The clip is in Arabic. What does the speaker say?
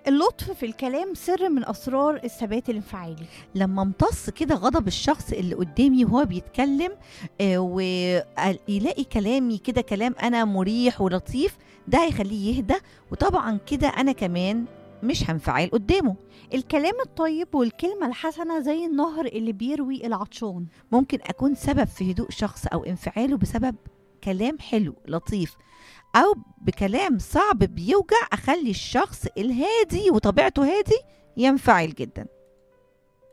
اللطف في الكلام سر من أسرار الثبات الانفعالي. لما امتص كده غضب الشخص اللي قدامي وهو بيتكلم ويلاقي كلامي كده كلام أنا مريح ولطيف، ده هيخليه يهدى، وطبعا كده أنا كمان مش هنفعل قدامه. الكلام الطيب والكلمة الحسنة زي النهر اللي بيروي العطشان. ممكن أكون سبب في هدوء شخص أو انفعاله بسبب كلام حلو لطيف، أو بكلام صعب بيوجع أخلي الشخص الهادي وطبيعته هادي ينفعل جدا.